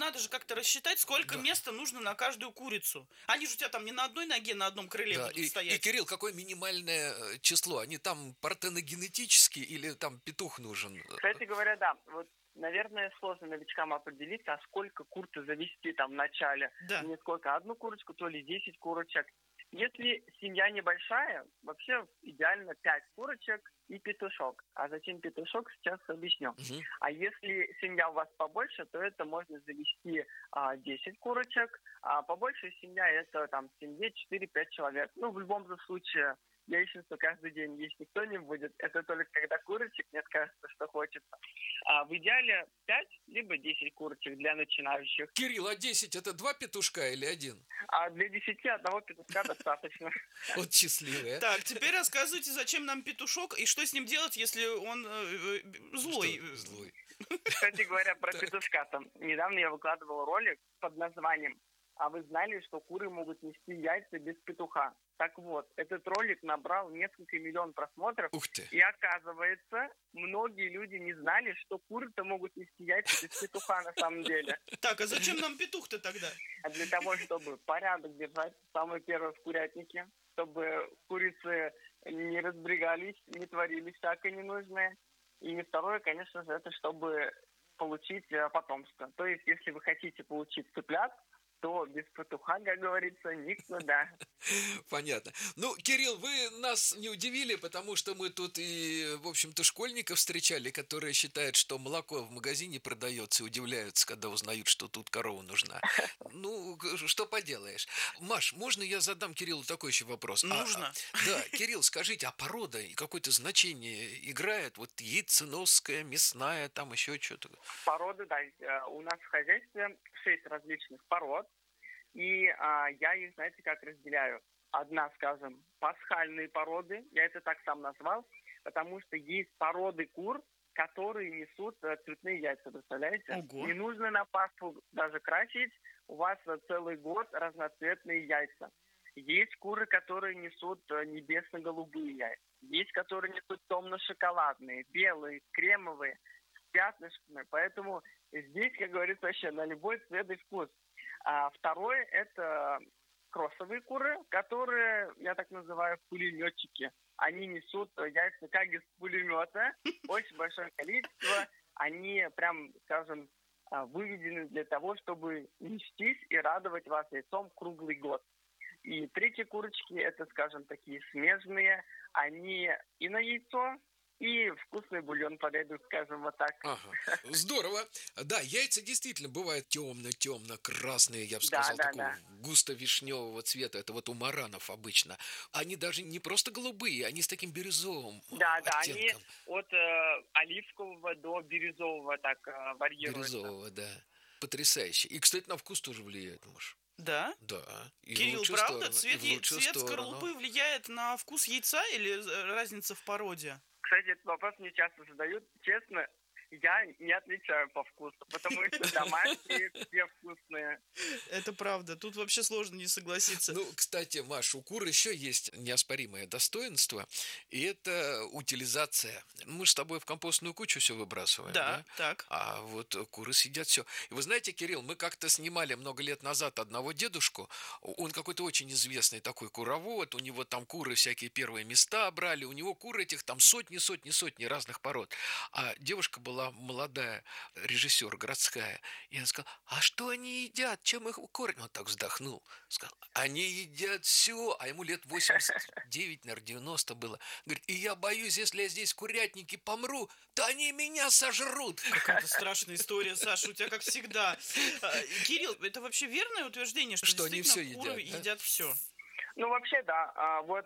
надо же как-то рассчитать, сколько места нужно на каждую курицу. Они же у тебя там не на одной ноге, на одном крыле будут стоять. И, Кирилл, какое минимальное число? Они там партеногенетически или там петух нужен? Кстати говоря, да. Вот, наверное, сложно новичкам определить, а сколько кур-то завести там в начале. Да. Не сколько, одну курочку, то ли 10 курочек. Если семья небольшая, вообще идеально 5 курочек и петушок. А зачем петушок, сейчас объясню. Угу. А если семья у вас побольше, то это можно завести 10 курочек. А побольше семья это там в семье 4-5 человек. Ну, в любом же случае, яичницу каждый день есть никто не будет. Это только когда курочек нет, кажется, что хочется. А в идеале 5 либо 10 курочек для начинающих. Кирилл, а 10 это 2 петушка или 1? А для 10 одного петушка достаточно. Вот счастливые. Так, теперь рассказывайте, зачем нам петушок и что с ним делать, если он злой. Злой. Кстати говоря, про петушка-то. Недавно я выкладывал ролик под названием «А вы знали, что куры могут нести яйца без петуха?» Так вот, этот ролик набрал несколько миллионов просмотров. Ух ты. И оказывается, многие люди не знали, что куры-то могут нести яйца без петуха на самом деле. Так, а зачем нам петух-то тогда? А для того, чтобы порядок держать, самое первое в курятнике, чтобы курицы не разбрегались, не творили всякое ненужное. И второе, конечно же, это чтобы получить потомство. То есть, если вы хотите получить цыплят, то без петуха, как говорится, никуда. Понятно. Ну, Кирилл, вы нас не удивили, потому что мы тут и, в общем-то, школьников встречали, которые считают, что молоко в магазине продается, и удивляются, когда узнают, что тут корова нужна. Ну, что поделаешь. Маш, можно я задам Кириллу такой еще вопрос? Нужно. Да, Кирилл, скажите, а порода какое-то значение играет? Вот яйценосская, мясная, там еще что-то? Породы, да. У нас в хозяйстве 6 различных пород. И я их, знаете, как разделяю. Одна, скажем, пасхальные породы, я это так сам назвал, потому что есть породы кур, которые несут цветные яйца, представляете? Ого. Не нужно на Пасху даже красить, у вас целый год разноцветные яйца. Есть куры, которые несут небесно-голубые яйца. Есть, которые несут темно-шоколадные, белые, кремовые, с пятнышками. Поэтому здесь, как говорится, вообще на любой цвет и вкус. А второе – это кроссовые куры, которые, я так называю, пулеметчики. Они несут яйца как из пулемета, очень большое количество. Они прям, скажем, выведены для того, чтобы нестись и радовать вас яйцом круглый год. И третьи курочки – это, скажем, такие смежные. Они и на яйцо, и вкусный бульон подойдут, скажем, вот так. Ага, здорово. Да, яйца действительно бывают темно-красные, я бы сказал, такого густо-вишневого цвета. Это вот у маранов обычно. Они даже не просто голубые, они с таким бирюзовым оттенком. Они от оливкового до бирюзового так варьируются. Бирюзового, да. Потрясающе. И, кстати, на вкус тоже влияет, Маш. Да? Да. И Кирилл, правда, цвет сторону. скорлупы влияет на вкус яйца или разница в породе? Кстати, этот вопрос мне часто задают. Честно, я не отличаю по вкусу, потому что домашние все вкусные. Это правда. Тут вообще сложно не согласиться. Ну, кстати, Маш, у кур еще есть неоспоримое достоинство, и это утилизация. Мы же с тобой в компостную кучу все выбрасываем, да? Так. А вот куры съедят все. И вы знаете, Кирилл, мы как-то снимали много лет назад одного дедушку, он какой-то очень известный такой куровод, у него там куры всякие первые места брали, у него кур этих там сотни разных пород. А девушка была молодая, режиссер городская, и она сказала: а что они едят, чем их кормят? Он так вздохнул, сказал: они едят все, а ему лет 89, наверное, 90 было. Говорит: и я боюсь, если я здесь в курятнике помру, то они меня сожрут. Какая-то страшная история, Саша, у тебя как всегда. Кирилл, это вообще верное утверждение, что они все куры едят все? Ну, вообще, да. Вот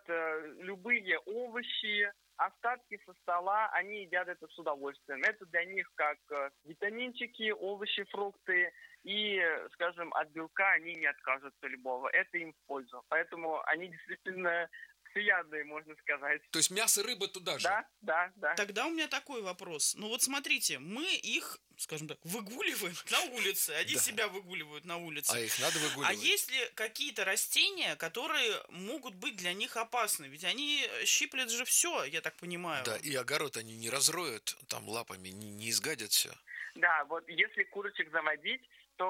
любые овощи, остатки со стола, они едят это с удовольствием. Это для них как витаминчики, овощи, фрукты. И, скажем, от белка они не откажутся любого. Это им в пользу. Поэтому они действительно всеядные, можно сказать. То есть мясо, рыба туда же? Да. Тогда у меня такой вопрос. Ну вот смотрите, мы их, скажем так, выгуливаем на улице. Они себя выгуливают на улице. А их надо выгуливать. А есть ли какие-то растения, которые могут быть для них опасны? Ведь они щиплют же все, я так понимаю. Да, и огород они не разроют там лапами, не изгадят все. Да, вот если курочек заводить,